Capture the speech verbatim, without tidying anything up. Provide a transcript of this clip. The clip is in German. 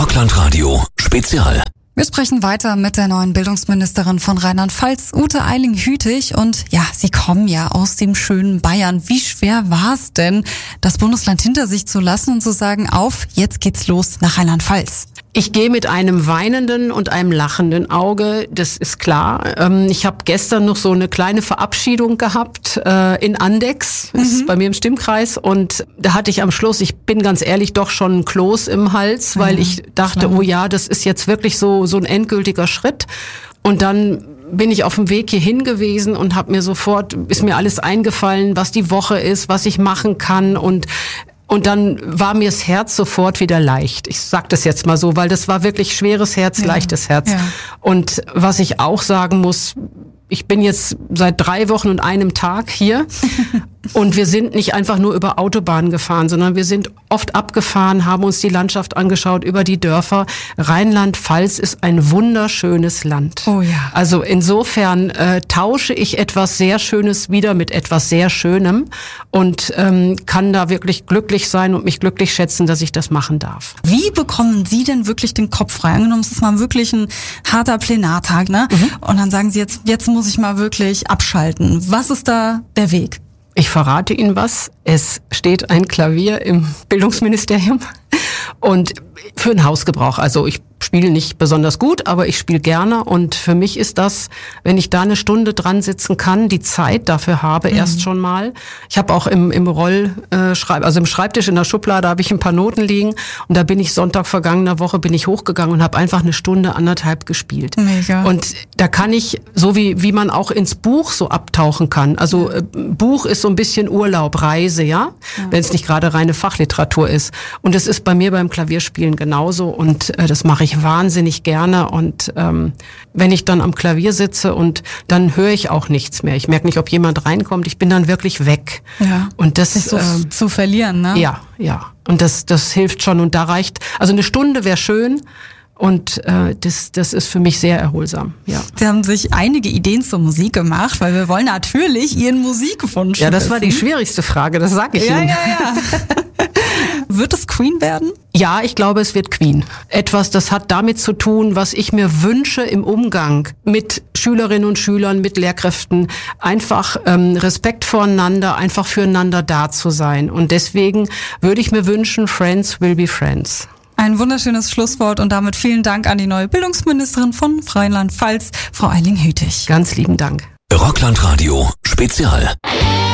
Rockland-Radio Spezial. Wir sprechen weiter mit der neuen Bildungsministerin von Rheinland-Pfalz, Ute Eiling-Hütig. Und ja, Sie kommen ja aus dem schönen Bayern. Wie schwer war es denn, das Bundesland hinter sich zu lassen und zu sagen, auf, jetzt geht's los nach Rheinland-Pfalz? Ich gehe mit einem weinenden und einem lachenden Auge, das ist klar. Ich habe gestern noch so eine kleine Verabschiedung gehabt in Andex, das ist mhm. bei mir im Stimmkreis. Und da hatte ich am Schluss, ich bin ganz ehrlich, doch schon ein Kloß im Hals, weil mhm. ich dachte, oh ja, das ist jetzt wirklich so so ein endgültiger Schritt. Und dann bin ich auf dem Weg hierhin gewesen und habe mir sofort, ist mir alles eingefallen, was die Woche ist, was ich machen kann und Und dann war mir das Herz sofort wieder leicht. Ich sag das jetzt mal so, weil das war wirklich schweres Herz, ja. leichtes Herz. Ja. Und was ich auch sagen muss, ich bin jetzt seit drei Wochen und einem Tag hier und wir sind nicht einfach nur über Autobahnen gefahren, sondern wir sind oft abgefahren, haben uns die Landschaft angeschaut über die Dörfer. Rheinland-Pfalz ist ein wunderschönes Land. Oh ja. Also insofern äh, tausche ich etwas sehr Schönes wieder mit etwas sehr Schönem und ähm, kann da wirklich glücklich sein und mich glücklich schätzen, dass ich das machen darf. Wie bekommen Sie denn wirklich den Kopf frei? Angenommen, es ist mal wirklich ein harter Plenartag, ne? Mhm. Und dann sagen Sie jetzt, jetzt muss ich mal wirklich abschalten. Was ist da der Weg? Ich verrate Ihnen was. Es steht ein Klavier im Bildungsministerium und für den Hausgebrauch. Also ich spiele nicht besonders gut, aber ich spiele gerne und für mich ist das, wenn ich da eine Stunde dran sitzen kann, die Zeit dafür habe, mhm. erst schon mal. Ich habe auch im im Roll äh, Schreib, also im Schreibtisch in der Schublade habe ich ein paar Noten liegen und da bin ich Sonntag vergangener Woche bin ich hochgegangen und habe einfach eine Stunde anderthalb gespielt. Mega. Und da kann ich so wie wie man auch ins Buch so abtauchen kann. Also äh, Buch ist so ein bisschen Urlaub, Reise, ja, ja. wenn es nicht gerade reine Fachliteratur ist. Und das ist bei mir beim Klavierspielen genauso und äh, das mache ich wahnsinnig gerne und ähm, wenn ich dann am Klavier sitze und dann höre ich auch nichts mehr. Ich merke nicht, ob jemand reinkommt. Ich bin dann wirklich weg. Ja. Und das ist so ähm, zu verlieren, ne? Ja, ja. Und das das hilft schon und da reicht. Also eine Stunde wäre schön. Und äh, das, das ist für mich sehr erholsam. Ja. Sie haben sich einige Ideen zur Musik gemacht, weil wir wollen natürlich Ihren Musikwunsch Ja, das wissen. war die schwierigste Frage, das sage ich ja, Ihnen. Ja, ja. Wird es Queen werden? Ja, ich glaube, es wird Queen. Etwas, das hat damit zu tun, was ich mir wünsche im Umgang mit Schülerinnen und Schülern, mit Lehrkräften. Einfach ähm, Respekt voreinander, einfach füreinander da zu sein. Und deswegen würde ich mir wünschen, Friends will be friends. Ein wunderschönes Schlusswort und damit vielen Dank an die neue Bildungsministerin von Rheinland-Pfalz, Frau Eiling-Hütig. Ganz lieben Dank. Rockland-Radio Spezial.